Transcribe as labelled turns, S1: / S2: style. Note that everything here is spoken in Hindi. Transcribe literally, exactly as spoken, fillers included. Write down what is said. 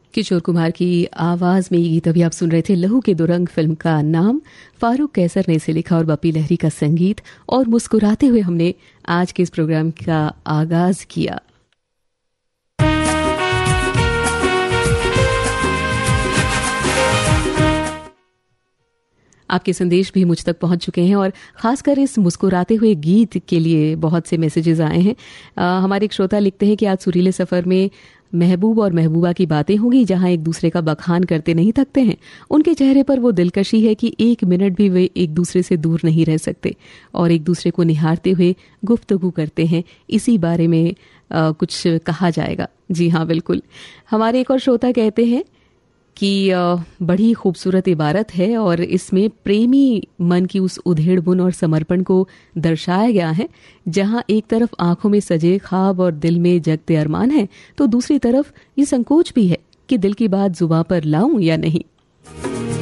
S1: किशोर कुमार की आवाज में ये गीत अभी आप सुन रहे थे। लहू के दो रंग फिल्म का नाम, फारूक कैसर ने इसे लिखा और बप्पी लहरी का संगीत। और मुस्कुराते हुए हमने आज के इस प्रोग्राम का आगाज किया। आपके संदेश भी मुझ तक पहुंच चुके हैं और खासकर इस मुस्कुराते हुए गीत के लिए बहुत से मैसेजेस आए हैं। आ, हमारे एक श्रोता लिखते हैं कि आज सुरीले सफर में महबूब और महबूबा की बातें होंगी, जहां एक दूसरे का बखान करते नहीं थकते हैं। उनके चेहरे पर वो दिलकशी है कि एक मिनट भी वे एक दूसरे से दूर नहीं रह सकते और एक दूसरे को निहारते हुए गुफ्तगू करते हैं। इसी बारे में आ, कुछ कहा जाएगा। जी हाँ, बिल्कुल। हमारे एक और श्रोता कहते हैं कि बड़ी खूबसूरत इबारत है और इसमें प्रेमी मन की उस उधेड़-बुन और समर्पण को दर्शाया गया है, जहां एक तरफ आंखों में सजे ख्वाब और दिल में जगते अरमान है, तो दूसरी तरफ ये संकोच भी है कि दिल की बात जुबां पर लाऊं या नहीं।